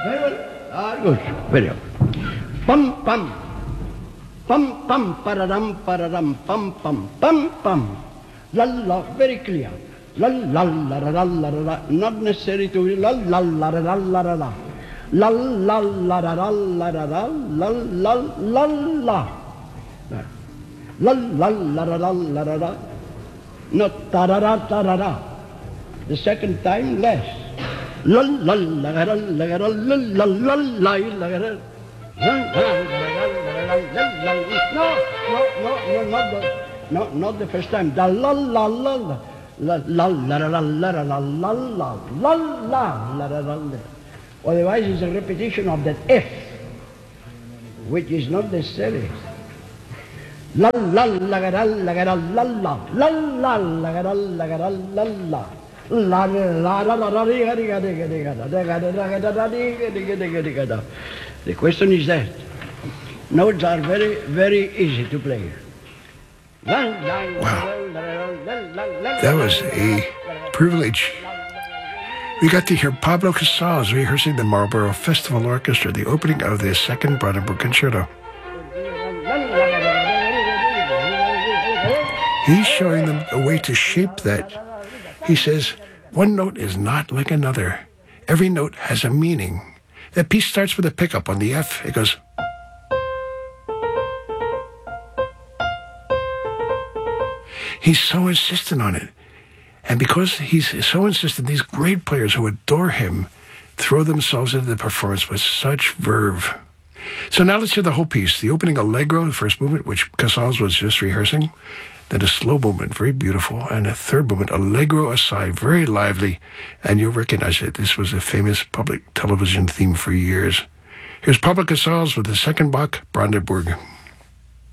Very well. Good. Very good. Pum, pum. Pum, pum, pararam, pararam, pum, pum, pum, pum. La, la, very clear. La, la, la, la, la, la, la. Not necessary to la, la, la, la, la, la, la. La, la, la, la, la, la, la, la, la, la, la, la. La, la, la, la, la, la, la, la. Not ta-ra-ra, ta-ra-ra. The second time, less. La, la, la, la, la, la, la, la, la, la, la, la. No, not the first time. The la la la la la la la la la la la la la la la. Otherwise, it's a repetition of that F, which is not necessary. La la la la la la la la la la la la la la la. La la la la la. The question is that notes are very, very easy to play. Wow. That was a privilege. We got to hear Pablo Casals rehearsing the Marlborough Festival Orchestra, the opening of the Second Brandenburg Concerto. He's showing them a way to shape that. He says, one note is not like another. Every note has a meaning. That piece starts with a pickup on the F. It goes. He's so insistent on it. And because he's so insistent, these great players who adore him throw themselves into the performance with such verve. So now let's hear the whole piece. The opening allegro, the first movement, which Casals was just rehearsing. Then a slow movement, very beautiful. And a third movement, allegro assai, very lively. And you'll recognize it. This was a famous public television theme for years. Here's Pablo Casals with the second Bach, Brandenburg.